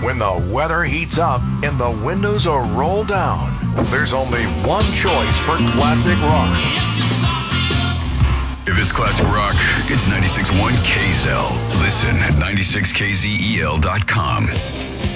When the weather heats up and the windows are rolled down, there's only one choice for classic rock. If it's classic rock, it's 96.1 KZEL. Listen at 96kzel.com.